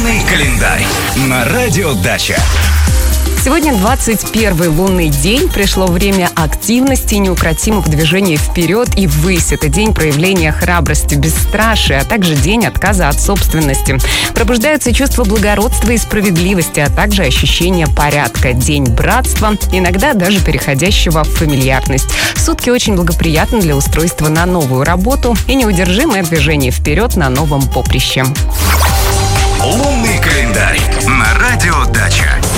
Лунный календарь на Радио Дача. Сегодня 21-й лунный день. Пришло время активности, неукротимых движений вперед и ввысь. Это день проявления храбрости, бесстрашия, а также день отказа от собственности. Пробуждаются чувства благородства и справедливости, а также ощущение порядка. День братства, иногда даже переходящего в фамильярность. Сутки очень благоприятны для устройства на новую работу и неудержимое движение вперед на новом поприще. Лунный календарь на Радио Дача.